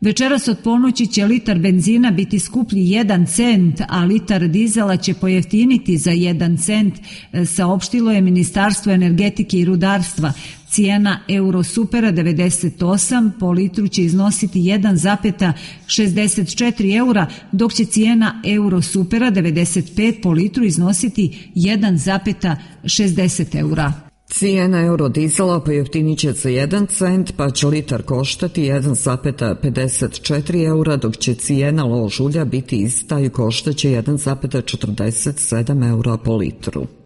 Večeras od ponoći će litar benzina biti skuplji 1 cent, a litar dizela će pojeftiniti za 1 cent, saopštilo je Ministarstvo energetike i rudarstva. Cijena Eurosupera 98 po litru će iznositi 1,64 eura, dok će cijena Eurosupera 95 po litru iznositi 1,60 eura. Cijena eurodizela pojeftinit će za 1 cent, pa će litar koštati 1,54 eura, dok će cijena lož ulja biti ista i koštaće 1,47 eura po litru.